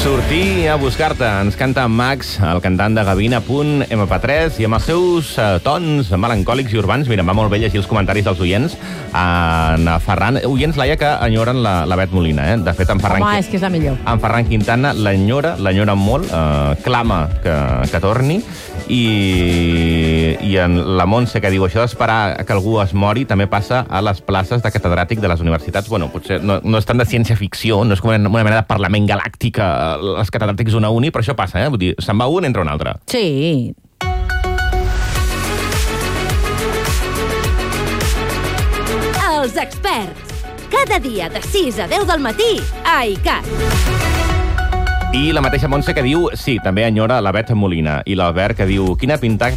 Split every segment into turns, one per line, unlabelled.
Sortir a buscar-te. Ens canta Max, el cantant de Gavina.mp3, i amb els seus tons melancòlics i urbans. Mira, va molt bé llegir els comentaris dels oients. En Ferran... Oients, Laia, que enyoren la Bet Molina, eh? De fet, en Ferran...
Home, és que és la millor.
En Ferran Quintana l'enyora molt, clama que torni, i en la Montse, que diu això d'esperar que algú es mori, també passa a les places de catedràtic de les universitats. Bueno, potser no és tant de ciència-ficció, no és com una mena de parlament galàctic, els catedràtics d'una uni, però això passa, eh? Vull dir, se'n va un, entra un altre.
Sí.
Els experts. Cada dia de 6 a 10 del matí a ICAT.
I la mateixa Montse que diu, sí, també enyora la Bet Molina. I l'Albert que diu, quina pintaca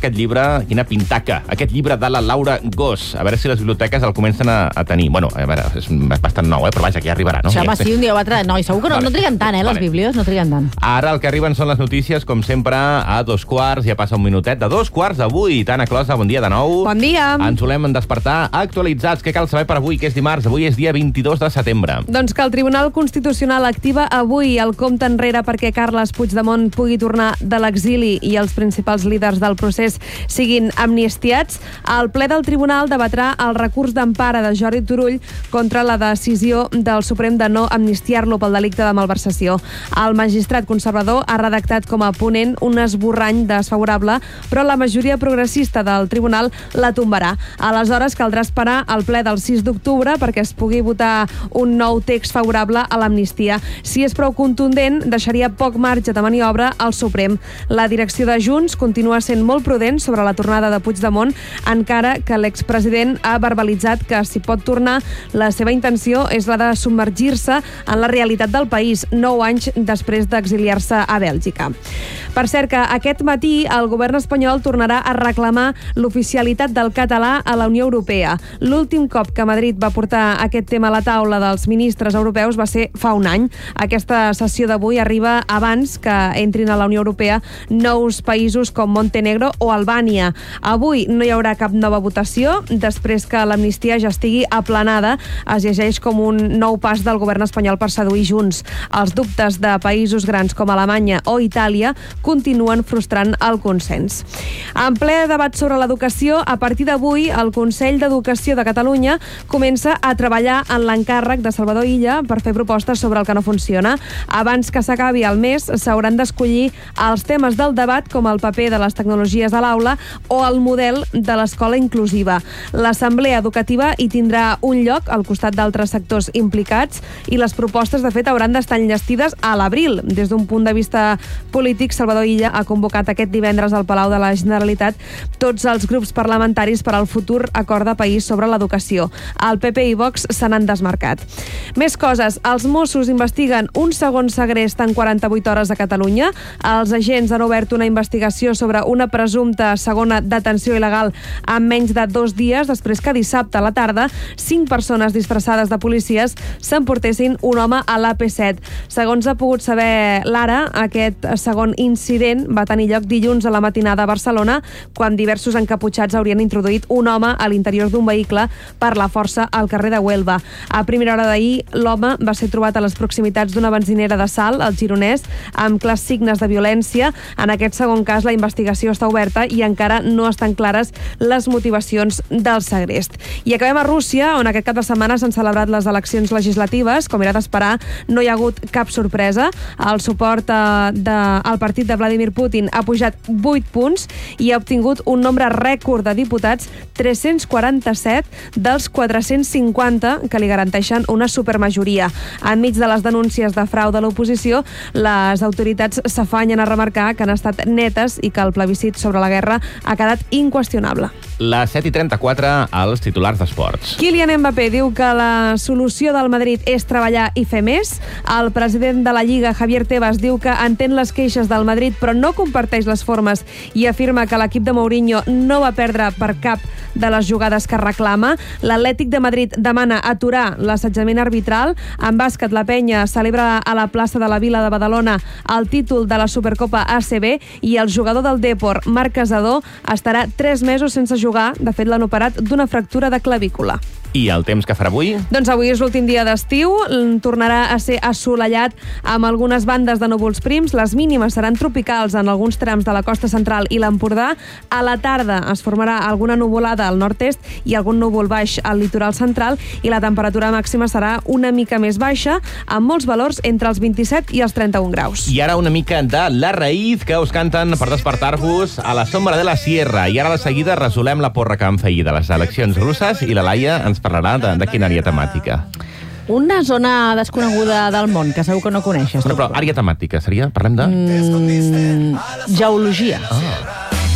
aquest llibre de la Laura Gós. A veure si les biblioteques el comencen a tenir. Bueno, a veure, és bastant nou, però vaja, que ja arribarà, no?
Això, home, sí, un dia o altre. No, i segur que no triguen tant, les bíblies, no triguen tant.
Ara el que arriben són les notícies, com sempre, a 2:15, ja passa un minutet de 2:15. Tana Closa, bon dia de nou.
Bon dia.
Ens volem despertar actualitzats. Què cal saber per avui, que és dimarts? Avui és dia 22 de setembre.
Doncs que el Tribunal Constitucional activa avui el compte enrere perquè Carles Puigdemont pugui tornar de l'exili i els principals líders del procés siguin amnistiats. El ple del Tribunal debatrà el recurs d'empara de Jordi Turull contra la decisió del Suprem de no amnistiar-lo pel delicte de malversació. El magistrat conservador ha redactat com a ponent un esborrany desfavorable, però la majoria progressista del Tribunal la tombarà. Aleshores, caldrà esperar al ple del 6 d'octubre perquè es pugui votar un nou text favorable a l'amnistia. Si és prou contundent, deixaria poc marge de maniobra al Suprem. La direcció de Junts continua sent molt prudent sobre la tornada de Puigdemont, encara que l'expresident ha verbalitzat que si pot tornar, la seva intenció és la de submergir-se en la realitat del país 9 anys després d'exiliar-se a Bèlgica. Per cert, que aquest matí el govern espanyol tornarà a reclamar l'oficialitat del català a la Unió Europea. L'últim cop que Madrid va portar aquest tema a la taula dels ministres europeus va ser fa un any. Aquesta sessió d'avui arriba abans que entrin a la Unió Europea nous països com Montenegro o Albània. Avui no hi haurà cap nova votació. Després que l'amnistia ja estigui aplanada, es llegeix com un nou pas del govern espanyol per seduir Junts. Els dubtes de països grans com Alemanya o Itàlia continuen frustrant el consens. En ple debat sobre l'educació, a partir d'avui el Consell d'Educació de Catalunya comença a treballar en l'encàrrec de Salvador Illa per fer propostes sobre el que no funciona. Abans que s'acabi el mes, s'hauran d'escollir els temes del debat com el paper de les tecnologies a l'aula o el model de l'escola inclusiva. L'Assemblea Educativa hi tindrà un lloc al costat d'altres sectors implicats i les propostes, de fet, hauran d'estar enllestides a l'abril. Des d'un punt de vista polític, Salvador Illa ha convocat aquest divendres al Palau de la Generalitat tots els grups parlamentaris per al futur acord de país sobre l'educació. El PP i Vox se n'han desmarcat. Més coses. Els Mossos investiguen un segon segrest en 48 hores a Catalunya. Els agents han obert una investigació sobre una presumpta segona detenció il·legal en menys de 2 dies després que dissabte a la tarda 5 persones disfressades de policies s'emportessin un home a l'AP7. Segons ha pogut saber l'Ara, aquest segon incident va tenir lloc dilluns a la matinada a Barcelona, quan diversos encaputxats haurien introduït un home a l'interior d'un vehicle per la força al carrer de Huelva. A primera hora d'ahir, l'home va ser trobat a les proximitats d'una benzinera de Salt, al Gironès, amb clars signes de violència. En aquest segon cas, la investigació està oberta i encara no estan clares les motivacions del segrest. I acabem a Rússia, on aquest cap de setmana s'han celebrat les eleccions legislatives. Com era d'esperar, no hi ha hagut cap sorpresa. El suport al partit de Vladimir Putin ha pujat 8 punts i ha obtingut un nombre rècord de diputats, 347 dels 450 que li garanteixen una supermajoria. Enmig de les denúncies de frau de l'oposició, les autoritats s'afanyen a remarcar que han estat netes i que el plebiscit sobre la guerra ha quedat inqüestionable.
Les 7:34, als titulars d'esports.
Kylian Mbappé diu que la solució del Madrid és treballar i fer més. El president de la Lliga, Javier Tebas, diu que entén les queixes del Madrid però no comparteix les formes i afirma que l'equip de Mourinho no va perdre per cap de les jugades que reclama. L'Atlètic de Madrid demana aturar l'assetjament arbitral. En bàsquet, la Penya celebra a la plaça de la Vila de Badalona el títol de la Supercopa ACB i el jugador del Depor, Marc Casador, estarà 3 mesos sense jugar. De fet, l'han operat d'una fractura de clavícula.
I el temps que farà avui?
Doncs avui és l'últim dia d'estiu, tornarà a ser assolellat amb algunes bandes de núvols prims, les mínimes seran tropicals en alguns trams de la costa central i l'Empordà. A la tarda es formarà alguna nuvolada al nord-est i algun núvol baix al litoral central i la temperatura màxima serà una mica més baixa, amb molts valors entre els 27 i els 31 graus.
I ara una mica de La Raíz, que us canten per despertar-vos a la sombra de la sierra. I ara de seguida resolem la porra que vam fer ahir de les eleccions russes i la Laia ens parlarà de quina àrea temàtica.
Una zona desconeguda del món, que segur que no coneixes.
Bueno, però àrea temàtica seria? Parlem de...
Geologia.
Ah.